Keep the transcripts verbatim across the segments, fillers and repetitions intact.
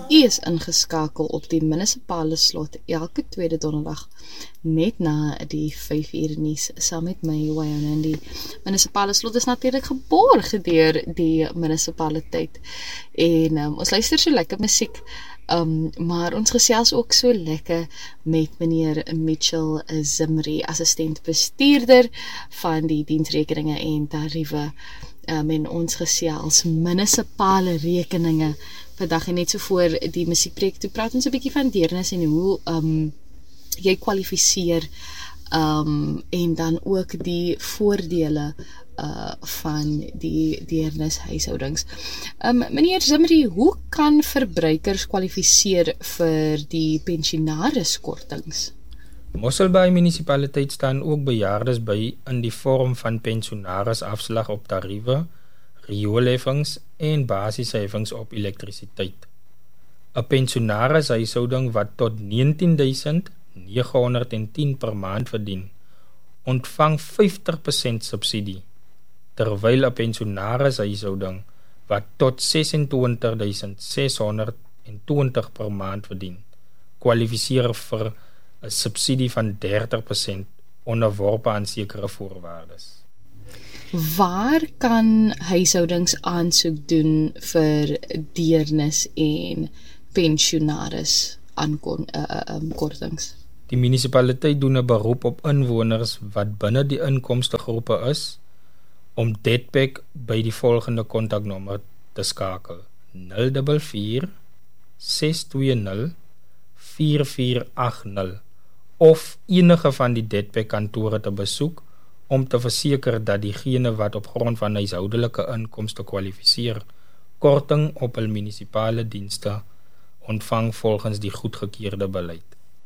U is ingeskakel op die munisipale slot elke tweede donderdag net na die vyf uur nuus saam met my, Wayne, en die munisipale slot is natuurlik geborg deur die munisipaliteit en um, ons luister so lekker musiek, um, maar ons gesels ook so lekker met meneer Mitchell Zimri, assistent bestuurder van die diensrekeninge en tariewe, um, en ons gesels munisipale rekeninge vandag en net so voor die musiekpreek toe praat ons 'n bietjie van deernis en hoe um, jy kwalifiseer um, en dan ook die voordele uh, van die deernishuishoudings. Um, meneer Zimri, hoe kan verbruikers kwalifiseer vir die pensionariskortings? Mosselbaai munisipaliteit staan ook bejaardes by in die vorm van pensionarisafslag op tariewe, rioolheffings en basiese heffings op elektrisiteit. 'n Pensionarishuishouding wat tot negentien duisend nege honderd en tien per maand verdien, ontvang vyftig persent subsidie, terwyl 'n pensionarishuishouding wat tot ses en twintig duisend ses honderd en twintig per maand verdien, kwalifiseer vir 'n subsidie van dertig persent onderworpe aan sekere voorwaardes. Waar kan huishoudings aansoek doen vir deernis en pensionaris aankon, uh, um, kortings? Die munisipaliteit doen 'n beroep op inwoners wat binne die inkomstegroepe is om Detpack by die volgende kontaknommer te skakel: nul vier vier ses twee nul vier vier agt nul of enige van die Detpack kantore te besoek om te verseker dat diegene wat op grond van huishoudelike inkomste kwalifiseer, korting op hul munisipale dienste ontvang volgens die goedgekeurde beleid.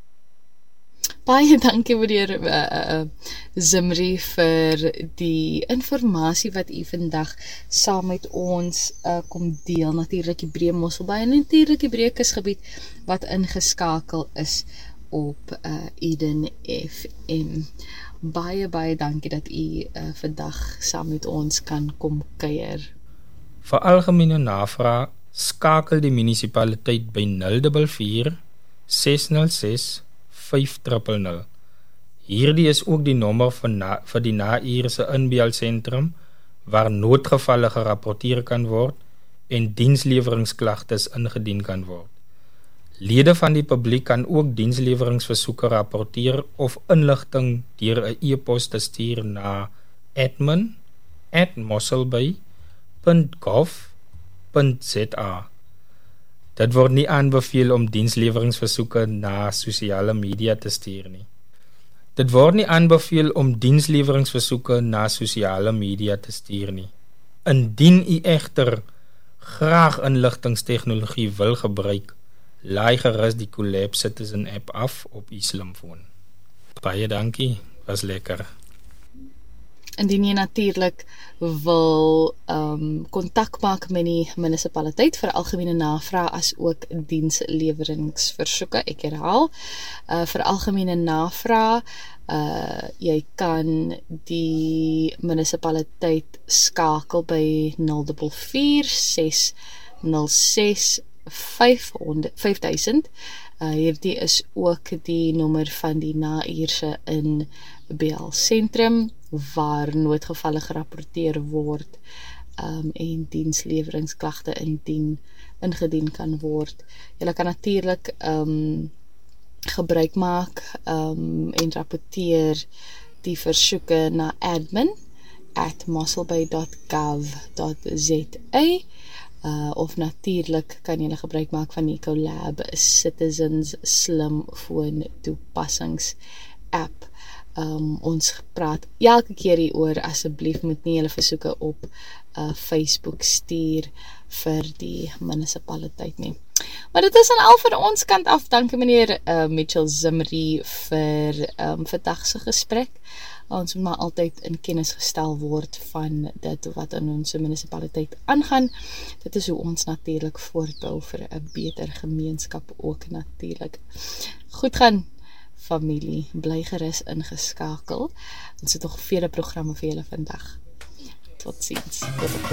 Baie dankie meneer uh, uh, Zimri vir die informasie wat u vandag saam met ons uh, kom deel. Natuurlik die Breë Mosselbaai en natuurlik die Breë Kusgebied wat ingeskakel is op uh, Eden F M. Baie, baie dankie dat u uh, vandag saam met ons kan kom kuier. Vir algemene navraag skakel die munisipaliteit by nul vier vier ses nul ses vyf nul nul. Hierdie is ook die nommer vir, na, vir die naierse inbeeldsentrum waar noodgevalle gerapporteer kan word en diensleweringsklagtes ingedien kan word. Lede van die publiek kan ook diensleweringsversoeke rapporteer of inligting deur 'n e-pos te stuur na admin at mosselbaai punt gov punt za. Dit word nie aanbeveel om diensleweringsversoeke na sosiale media te stuur nie. Dit word nie aanbeveel om diensleweringsversoeke na sosiale media te stuur nie. Indien u egter graag inligtingstegnologie wil gebruik, laai gerus die Collab Citizen app af op u slimfoon. Baie dankie, was lekker. Indien jy natuurlik wil um, kontak maak met die munisipaliteit vir algemene navraag as ook diensleweringsversoeke, ek herhaal, uh, vir algemene navraag, uh, jy kan die munisipaliteit skakel by nul vier vier ses nul ses vyf duisend. Uh, hierdie is ook die nommer van die naierse in B L Sentrum waar noodgevalle gerapporteer word um, en diensleweringsklagte indien ingedien kan word. Jy kan natuurlik um, gebruik maak um, en rapporteer die versoeke na admin at mosselbaai dot gov dot za. Uh, of natuurlik kan jy gebruik maak van die Collab Citizens slimfoon toepassings app. Um, ons praat elke keer hieroor, asseblief moet nie julle versoeke op uh, Facebook stuur vir die munisipaliteit nie. Maar dit is dan al vir ons kant af. Dankie meneer uh, Mitchell Zimri vir um, vandag se gesprek. Ons moet maar altyd in kennis gestel word van dit wat in ons munisipaliteit aangaan. Dit is hoe ons natuurlik voortbou vir 'n beter gemeenskap ook natuurlik. Goed gaan, familie, bly gerus ingeskakel. Ons het nog vele programme vir julle vandag. Tot ziens. Tot